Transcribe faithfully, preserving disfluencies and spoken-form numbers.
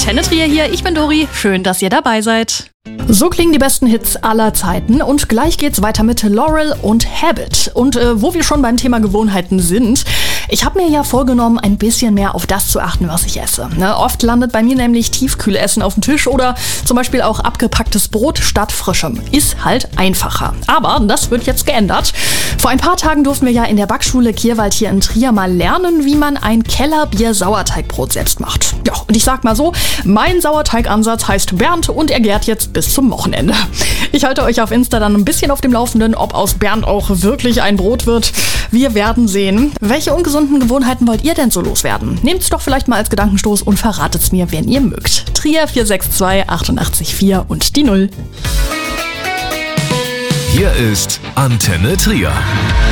Antenne Trier hier, ich bin Dori, schön, dass ihr dabei seid. So klingen die besten Hits aller Zeiten und gleich geht's weiter mit Laurel und Habit. Und äh, wo wir schon beim Thema Gewohnheiten sind, ich habe mir ja vorgenommen, ein bisschen mehr auf das zu achten, was ich esse. Ne? Oft landet bei mir nämlich Tiefkühlessen auf dem Tisch oder zum Beispiel auch abgepacktes Brot statt frischem. Ist halt einfacher. Aber das wird jetzt geändert. Vor ein paar Tagen durften wir ja in der Backschule Kierwald hier in Trier mal lernen, wie man ein Kellerbier-Sauerteigbrot selbst macht. Ja, und ich sag mal so, mein Sauerteigansatz heißt Bernd und er gärt jetzt bis zum Wochenende. Ich halte euch auf Insta dann ein bisschen auf dem Laufenden, ob aus Bernd auch wirklich ein Brot wird. Wir werden sehen. Welche ungesunden Gewohnheiten wollt ihr denn so loswerden? Nehmt's doch vielleicht mal als Gedankenstoß und verratet's mir, wenn ihr mögt. Trier vier sechs zwei acht acht vier und die Null. Hier ist Antenne Trier.